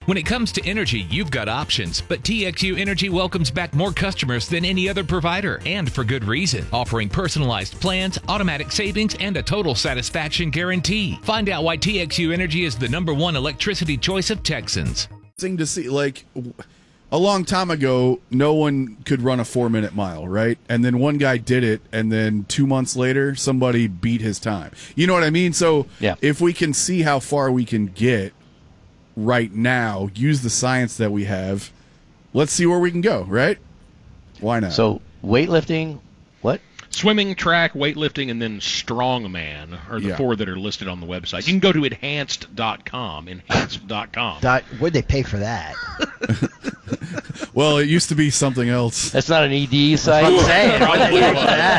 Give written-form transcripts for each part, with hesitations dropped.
When it comes to energy, you've got options, but TXU Energy welcomes back more customers than any other provider, and for good reason, offering personalized plans, automatic savings, and a total satisfaction guarantee. Find out why TXU Energy is the #1 electricity choice of Texans. To see, like, a long time ago, no one could run a 4-minute mile, right? And then one guy did it, and then 2 months later, somebody beat his time. You know what I mean? So if we can see how far we can get right now, use the science that we have, let's see where we can go, right? Why not? So weightlifting, what? Swimming, track, weightlifting, and then strongman are the 4 that are listed on the website. You can go to enhanced.com. What'd they pay for that? Well, it used to be something else. That's not an ED site. I'm saying, what'd they pay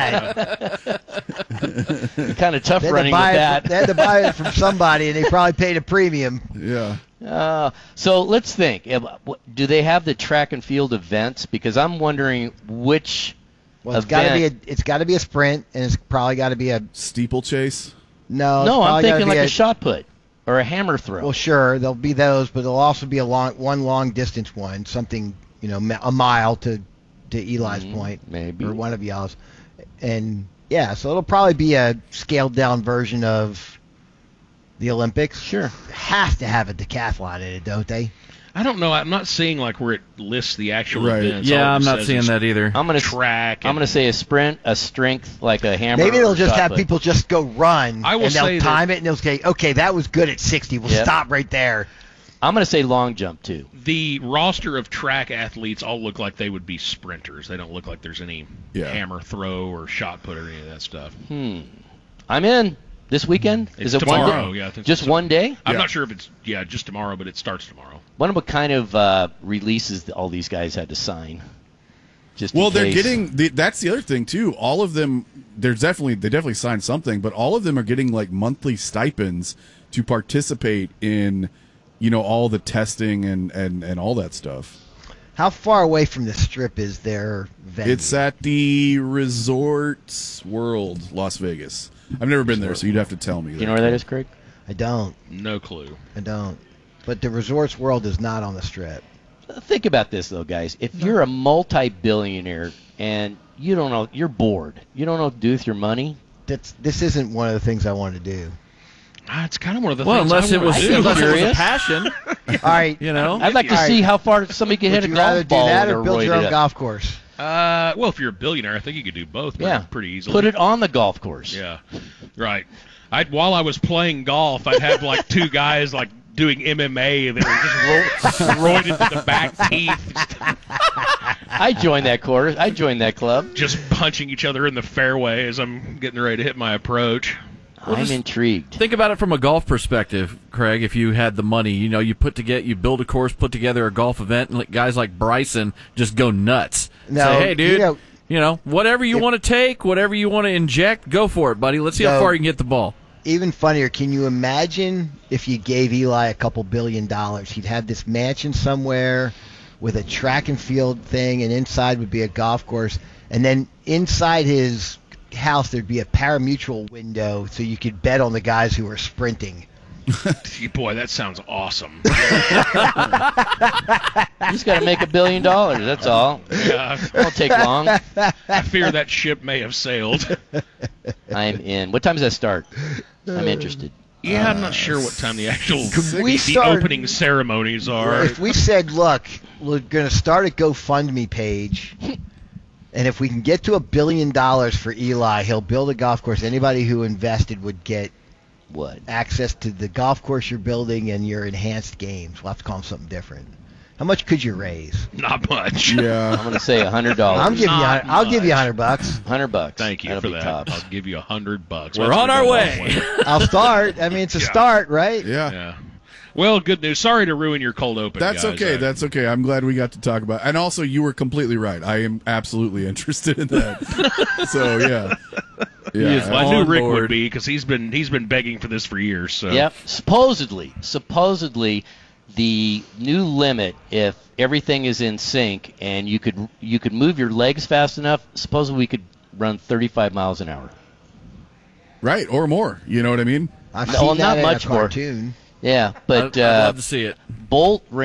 for that? Kind of tough running with that. They had to buy it from somebody, and they probably paid a premium. Yeah. So let's think. Do they have the track and field events? Because I'm wondering which. Well, it's got to be a sprint, and it's probably got to be a steeplechase. No, I'm thinking like a shot put or a hammer throw. Well, sure, there'll be those, but there'll also be one long distance one, something a mile to Eli's point, maybe, or one of y'all's, and so it'll probably be a scaled down version of the Olympics. Sure, has to have a decathlon in it, don't they? I don't know. I'm not seeing like where it lists the actual events. Yeah, I'm not seeing that either. I'm gonna track. I'm gonna say a sprint, a strength, like a hammer. Maybe they'll just have people just go run, and they'll time it, and they'll say, "Okay, that was good at 60. We'll stop right there." I'm gonna say long jump too. The roster of track athletes all look like they would be sprinters. They don't look like there's any hammer throw or shot put or any of that stuff. I'm in. This weekend? It's Is it tomorrow? one day? Yeah, I think just so. one day? I'm not sure if it's just tomorrow, but it starts tomorrow. Wonder what kind of releases all these guys had to sign. They're getting that's the other thing too. All of them, they definitely signed something, but all of them are getting like monthly stipends to participate in, all the testing and all that stuff. How far away from the Strip is their venue? It's at the Resorts World, Las Vegas. I've never been there, so you'd have to tell me. Do you know where that is, Craig? I don't. No clue. I don't. But the Resorts World is not on the Strip. Think about this, though, guys. If you're a multi-billionaire and you don't know, you're bored, you don't know what to do with your money. This isn't one of the things I want to do. It's kind of one of the things unless it was a passion. All right. I'd like to see how far somebody can hit a golf ball. Would you rather do that or build your own golf course? Well, if you're a billionaire, I think you could do both pretty easily. Put it on the golf course. Yeah, right. While I was playing golf, I'd have like 2 guys like doing MMA that were just roided to the back teeth. I joined that course. I joined that club. Just punching each other in the fairway as I'm getting ready to hit my approach. I'm intrigued. Think about it from a golf perspective, Craig. If you had the money, you build a course, put together a golf event, and let guys like Bryson just go nuts. Say, hey, dude, whatever you want to take, whatever you want to inject, go for it, buddy. Let's see how far you can get the ball. Even funnier, can you imagine if you gave Eli a couple $1 billion? He'd have this mansion somewhere with a track and field thing, and inside would be a golf course, and then inside his house there'd be a pari-mutuel window so you could bet on the guys who were sprinting. Boy, that sounds awesome. He's got to make $1 billion. That's all. Yeah, it won't take long. I fear that ship may have sailed. I'm in. What time does that start? I'm interested. Yeah, I'm not sure what time the actual the opening ceremonies are. If we said, look, we're going to start a GoFundMe page, and if we can get to $1 billion for Eli, he'll build a golf course. Anybody who invested would get access to the golf course you're building and your enhanced games. We'll have to call them something different. How much could you raise? Not much. Yeah, I'm going to say $100. I'll give you $100. $100. Thank you for that. Tops. I'll give you $100. We're on our way. I'll start. I mean, it's a start, right? Yeah. Well, good news. Sorry to ruin your cold open. That's guys. okay. That's okay. I'm glad we got to talk about it. And also, you were completely right. I am absolutely interested in that. So, yeah. Well, I knew Rick would be because he's been begging for this for years. So. Yep. Supposedly, the new limit, if everything is in sync and you could move your legs fast enough, supposedly we could run 35 miles an hour. Right, or more. You know what I mean? I've seen that not in much a more. cartoon. Yeah, but I'd love to see it. Bolt